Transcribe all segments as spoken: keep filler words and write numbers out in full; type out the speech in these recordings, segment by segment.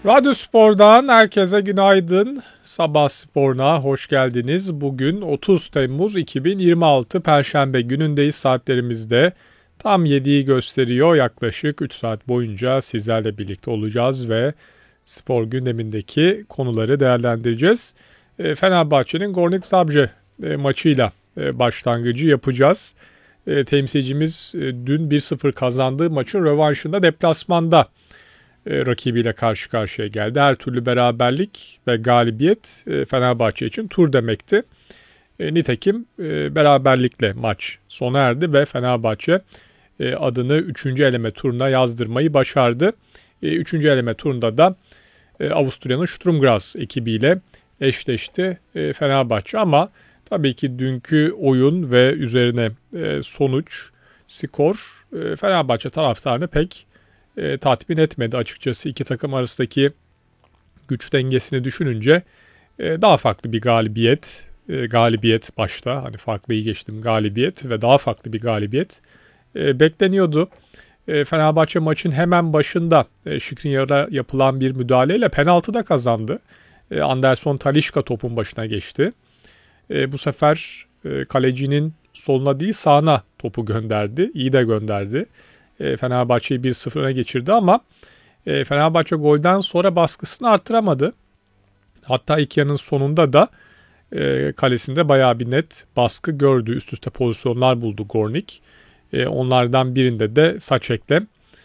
Radyo Spor'dan herkese günaydın. Sabah Spor'una hoş geldiniz. Bugün otuz Temmuz iki bin yirmi altı Perşembe günündeyiz. Saatlerimizde tam yediyi gösteriyor. Yaklaşık üç saat boyunca sizlerle birlikte olacağız ve spor gündemindeki konuları değerlendireceğiz. Fenerbahçe'nin Gornik Zabrze maçıyla başlangıcı yapacağız. Temsilcimiz dün bir sıfır kazandığı maçın rövanşında deplasmanda rakibiyle karşı karşıya geldi. Her türlü beraberlik ve galibiyet Fenerbahçe için tur demekti. Nitekim beraberlikle maç sona erdi ve Fenerbahçe adını üçüncü eleme turuna yazdırmayı başardı. üçüncü eleme turunda da Avusturya'nın Sturm Graz ekibiyle eşleşti Fenerbahçe, ama tabii ki dünkü oyun ve üzerine sonuç, skor Fenerbahçe taraftarını pek E, tatmin etmedi açıkçası. İki takım arasındaki güç dengesini düşününce e, daha farklı bir galibiyet, e, galibiyet başta, hani farklıyı geçtim, galibiyet ve daha farklı bir galibiyet e, bekleniyordu. E, Fenerbahçe maçın hemen başında e, Skriniar'a yapılan bir müdahaleyle penaltıda kazandı. E, Anderson Talisca topun başına geçti. E, bu sefer e, kalecinin soluna değil sağına topu gönderdi. İyi de gönderdi. Fenerbahçe'yi bir sıfıra geçirdi, ama Fenerbahçe golden sonra baskısını arttıramadı. Hatta ilk yarının sonunda da kalesinde bayağı bir net baskı gördü. Üst üste pozisyonlar buldu Gornik. Onlardan birinde de Saçek'le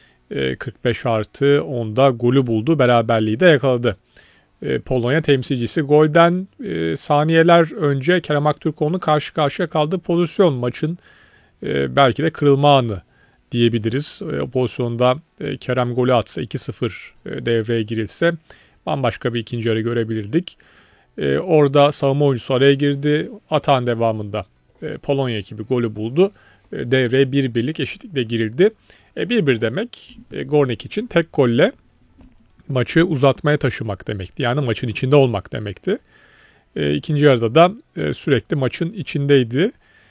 kırk beş artı onda golü buldu. Beraberliği de yakaladı. Polonya temsilcisi golden saniyeler önce Kerem Aktürkoğlu'nun karşı karşıya kaldığı pozisyon maçın belki de kırılma anı diyebiliriz. O pozisyonda Kerem golü atsa, iki sıfır devreye girilse bambaşka bir ikinci yarı görebilirdik. Orada savunma oyuncusu araya girdi. Atan devamında Polonya ekibi golü buldu. Devreye bir birlik eşitlikle girildi. bir bir demek Gornik için tek golle maçı uzatmaya taşımak demekti. Yani maçın içinde olmak demekti. İkinci yarıda da sürekli maçın içindeydi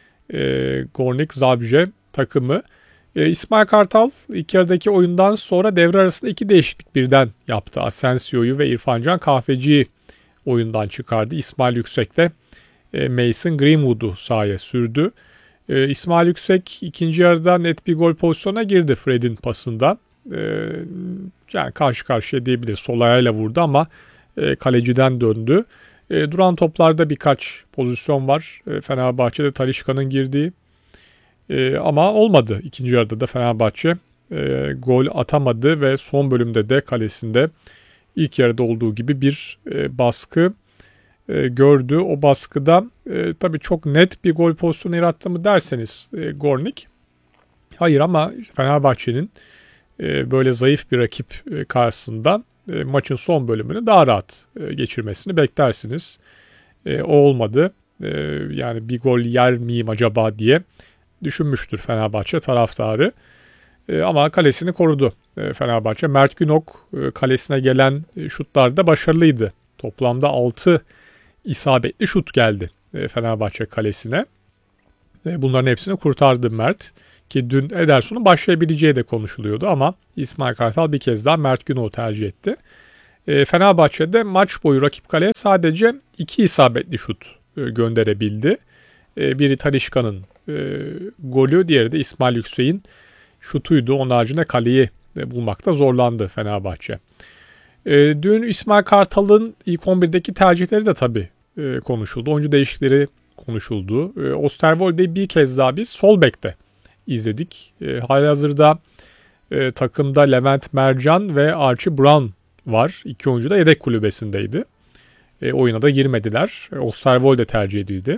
Gornik Zabrze takımı. E, İsmail Kartal ilk yarıdaki oyundan sonra devre arasında iki değişiklik birden yaptı. Asensio'yu ve İrfancan Kahveci'yi oyundan çıkardı. İsmail Yüksek de e, Mason Greenwood'u sahaya sürdü. E, İsmail Yüksek ikinci yarıda net bir gol pozisyonuna girdi Fred'in pasında. E, yani karşı karşıya diyebilir. Sol ayağıyla vurdu ama e, kaleciden döndü. E, duran toplarda birkaç pozisyon var. E, Fenerbahçe'de Talisca'nın girdiği. Ee, ama olmadı. İkinci yarıda da Fenerbahçe e, gol atamadı ve son bölümde de kalesinde ilk yarıda olduğu gibi bir e, baskı e, gördü. O baskıda e, tabii çok net bir gol pozisyonu yarattı mı derseniz e, Gornik. Hayır, ama Fenerbahçe'nin e, böyle zayıf bir rakip e, karşısında e, maçın son bölümünü daha rahat e, geçirmesini beklersiniz. E, o olmadı. E, yani bir gol yer miyim acaba diye düşünmüştür Fenerbahçe taraftarı. E, ama kalesini korudu e, Fenerbahçe. Mert Günok e, kalesine gelen e, şutlarda başarılıydı. Toplamda altı isabetli şut geldi e, Fenerbahçe kalesine. E, bunların hepsini kurtardı Mert. Ki dün Ederson'un başlayabileceği de konuşuluyordu, ama İsmail Kartal bir kez daha Mert Günok'u tercih etti. E, Fenerbahçe'de maç boyu rakip kaleye sadece iki isabetli şut e, gönderebildi. E, biri Talisca'nın E, golü, diğeri de İsmail Yüksek'in şutuydu. Onun haricinde kaleyi e, bulmakta zorlandı Fenerbahçe. E, dün İsmail Kartal'ın ilk on birdeki tercihleri de tabii e, konuşuldu. Oyuncu değişikleri konuşuldu. E, Osterwolde'yi bir kez daha biz sol bekte izledik. E, halihazırda e, takımda Levent Mercan ve Archie Brown var. İki oyuncu da yedek kulübesindeydi. E, oyuna da girmediler. E, Osterwolde tercih edildi.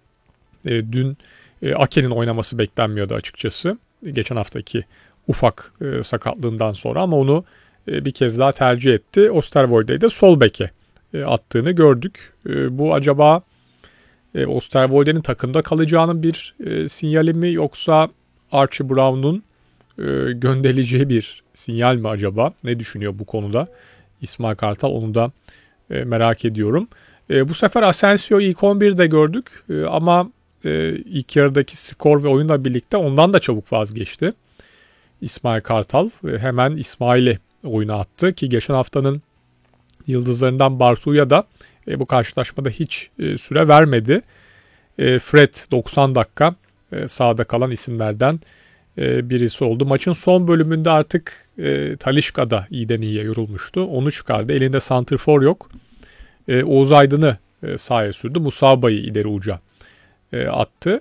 E, dün e, Ake'nin oynaması beklenmiyordu açıkçası. Geçen haftaki ufak e, sakatlığından sonra, ama onu e, bir kez daha tercih etti. Osterwolde'yi de sol beke e, attığını gördük. E, bu acaba e, Osterwolde'nin takımda kalacağının bir e, sinyali mi, yoksa Archie Brown'un e, gönderileceği bir sinyal mi acaba? Ne düşünüyor bu konuda İsmail Kartal, onu da e, merak ediyorum. E, bu sefer Asensio'yu ilk on birde gördük e, ama e, ilk yarıdaki skor ve oyunla birlikte ondan da çabuk vazgeçti. İsmail Kartal e, hemen İsmail'i oyuna attı ki geçen haftanın yıldızlarından Bartu'ya da e, bu karşılaşmada hiç e, süre vermedi. E, Fred doksan dakika e, sahada kalan isimlerden e, birisi oldu. Maçın son bölümünde artık e, Talisca da iyiden iyiye yorulmuştu. Onu çıkardı. Elinde santrfor yok. E, Oğuz Aydın'ı e, sahaya sürdü. Musaba'yı ileri uca e, attı.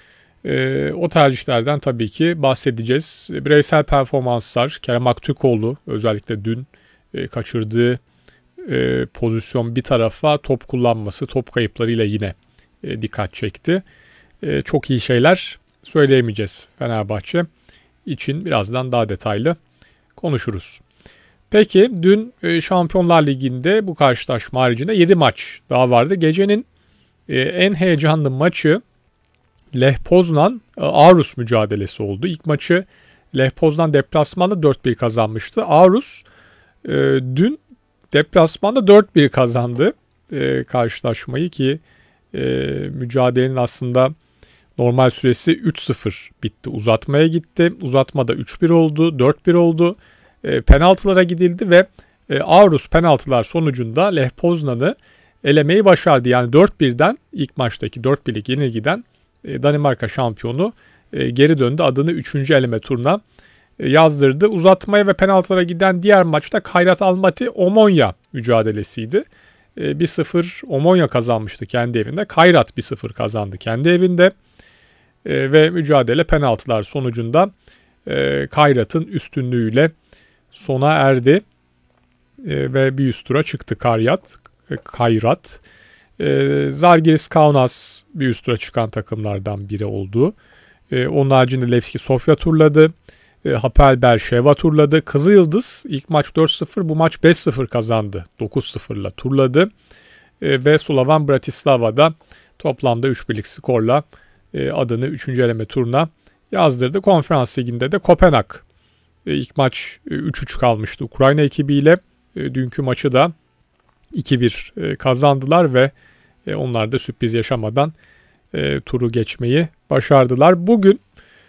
E, o tercihlerden tabii ki bahsedeceğiz. Bireysel performanslar, Kerem Aktürkoğlu özellikle dün e, kaçırdığı e, pozisyon bir tarafa, top kullanması, top kayıplarıyla yine e, dikkat çekti. E, çok iyi şeyler söyleyemeyeceğiz Fenerbahçe için, birazdan daha detaylı konuşuruz. Peki dün e, Şampiyonlar Ligi'nde bu karşılaşma haricinde yedi maç daha vardı. Gecenin e, en heyecanlı maçı Lech Poznan Aarhus mücadelesi oldu. İlk maçı Lech Poznan deplasmanda dört bir kazanmıştı. Aarhus e, dün deplasmanda dört bir kazandı e, karşılaşmayı ki e, mücadelenin aslında normal süresi üç sıfır bitti. Uzatmaya gitti. Uzatmada üç bir oldu, dört bir oldu. E, penaltılara gidildi ve e, Aarhus penaltılar sonucunda Lech Poznan'ı elemeyi başardı. Yani dört birden ilk maçtaki dört birlik yenilgiden e, Danimarka şampiyonu e, geri döndü. Adını üçüncü eleme turuna e, yazdırdı. Uzatmaya ve penaltılara giden diğer maçta Kayrat Almaty Omonia mücadelesiydi. E, bir sıfır Omonia kazanmıştı kendi evinde. Kayrat bir sıfır kazandı kendi evinde. E, ve mücadele penaltılar sonucunda e, Kayrat'ın üstünlüğüyle sona erdi. E, ve bir üst tura çıktı Kayrat. E, Kayrat. E, Zalgiris Kaunas bir üst tura çıkan takımlardan biri oldu. E, onun haricinde Levski Sofya turladı. E, Hapoel Berşeva turladı. Kızılyıldız ilk maç dört sıfır, bu maç beş sıfır kazandı. dokuz sıfırla turladı. E, ve Slovan Bratislava'da toplamda üç birlik skorla e, adını üçüncü eleme turuna yazdırdı. Konferans Ligi'nde de Kopenhag e, ilk maç e, üç üç kalmıştı Ukrayna ekibiyle. E, dünkü maçı da iki bir e, kazandılar ve e, onlar da sürpriz yaşamadan e, turu geçmeyi başardılar. Bugün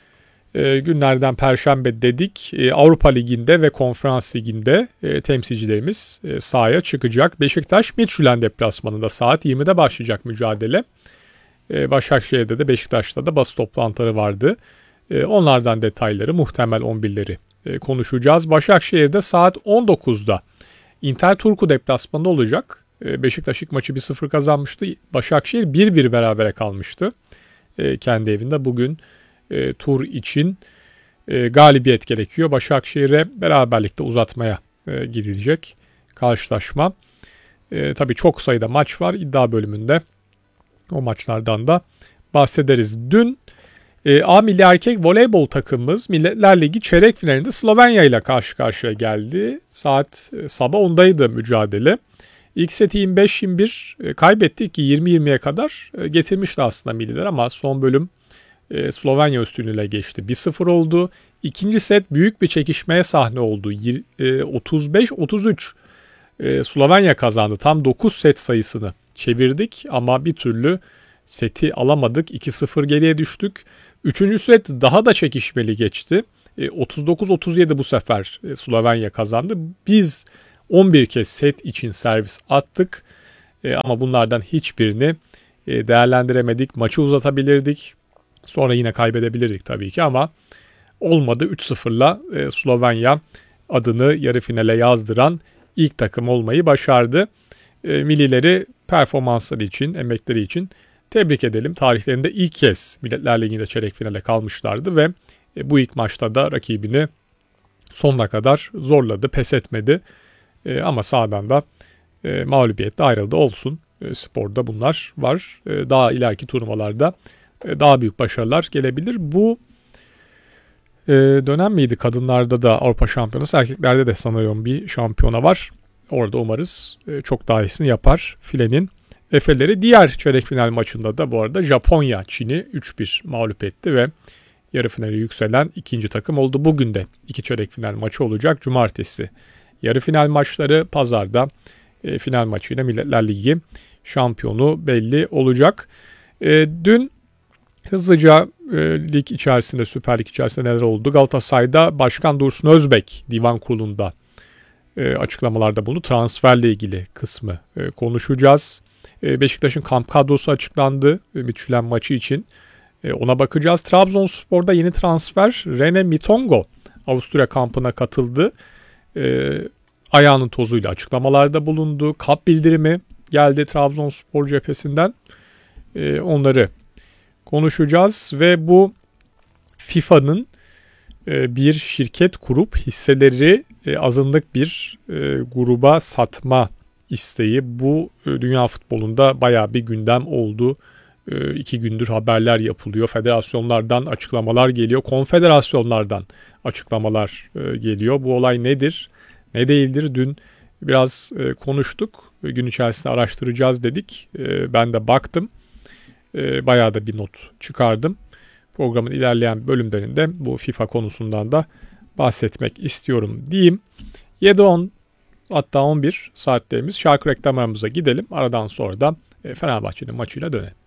e, günlerden Perşembe dedik. E, Avrupa Ligi'nde ve Konferans Ligi'nde e, temsilcilerimiz e, sahaya çıkacak. Beşiktaş Midtjylland deplasmanında saat yirmide başlayacak mücadele. E, Başakşehir'de de Beşiktaş'ta da basın toplantıları vardı. E, onlardan detayları, muhtemel on birleri e, konuşacağız. Başakşehir'de saat on dokuzda Inter Turku deplasmanında olacak. E, Beşiktaş ilk maçı bir sıfır kazanmıştı. Başakşehir bir bir berabere kalmıştı e, kendi evinde. Bugün e, tur için e, galibiyet gerekiyor. Başakşehir'e beraberlikte uzatmaya e, gidilecek karşılaşma. E, tabii çok sayıda maç var iddia bölümünde. O maçlardan da bahsederiz. Dün e, A Milli Erkek Voleybol takımımız Milletler Ligi çeyrek finalinde Slovenya ile karşı karşıya geldi. Saat e, sabah ondaydı mücadele. İlk seti yirmi beş yirmi bir e, kaybettik ki yirmi yirmiye kadar e, getirmişti aslında milliler ama son bölüm e, Slovenya üstünlüğüyle geçti. bir sıfır oldu. İkinci set büyük bir çekişmeye sahne oldu. E, otuz beş otuz üç e, Slovenya kazandı. Tam dokuz set sayısını çevirdik ama bir türlü seti alamadık. iki sıfır geriye düştük. Üçüncü set daha da çekişmeli geçti. E, otuz dokuz otuz yedi bu sefer e, Slovenya kazandı. Biz on bir kez set için servis attık. E, ama bunlardan hiçbirini e, değerlendiremedik. Maçı uzatabilirdik. Sonra yine kaybedebilirdik tabii ki ama olmadı. üç sıfırla e, Slovenya adını yarı finale yazdıran ilk takım olmayı başardı. E, millileri performansları için, emekleri için tebrik edelim. Tarihlerinde ilk kez Milletler Ligi'nde çeyrek finale kalmışlardı ve e, bu ilk maçta da rakibini sonuna kadar zorladı, pes etmedi. E, ama sahadan da e, mağlubiyetle ayrıldı. Olsun. E, sporda bunlar var. E, daha ileriki turnuvalarda e, daha büyük başarılar gelebilir. Bu e, dönem miydi? Kadınlarda da Avrupa Şampiyonası, erkeklerde de sanıyorum bir şampiyona var. Orada umarız e, çok daha iyisini yapar filenin Efe'leri. Diğer çeyrek final maçında da bu arada Japonya Çin'i üç bir mağlup etti ve yarı finale yükselen ikinci takım oldu. Bugün de iki çeyrek final maçı olacak. Cumartesi yarı final maçları, pazarda e, final maçıyla Milletler Ligi şampiyonu belli olacak. E, dün hızlıca e, lig içerisinde, Süper Lig içerisinde neler oldu? Galatasaray'da Başkan Dursun Özbek Divan Kurulu'nda e, açıklamalarda bulundu. Transferle ilgili kısmı e, konuşacağız. E, Beşiktaş'ın kamp kadrosu açıklandı e, Midtjylland maçı için. E, ona bakacağız. Trabzonspor'da yeni transfer Rene Mitongo Avusturya kampına katıldı. E, ayağının tozuyla açıklamalarda bulundu. Kap bildirimi geldi Trabzonspor cephesinden. E, onları konuşacağız ve bu FIFA'nın e, bir şirket kurup hisseleri e, azınlık bir e, gruba satma isteği. Bu e, dünya futbolunda bayağı bir gündem oldu. E, iki gündür haberler yapılıyor. Federasyonlardan açıklamalar geliyor. Konfederasyonlardan açıklamalar e, geliyor. Bu olay nedir? Ne değildir? Dün biraz e, konuştuk. Gün içerisinde araştıracağız dedik. E, ben de baktım. E, bayağı da bir not çıkardım. Programın ilerleyen bölümlerinde bu FIFA konusundan da bahsetmek istiyorum diyeyim. yedi on hatta on bir saatlerimiz şarkı reklamlarımıza gidelim. Aradan sonra da Fenerbahçe'nin maçıyla dönelim.